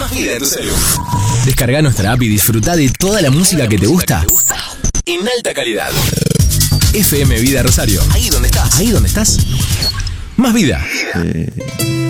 Más vida en tu celu. Descarga nuestra app y disfruta de toda la música que te gusta en alta calidad. FM Vida Rosario. Ahí donde estás. Más vida.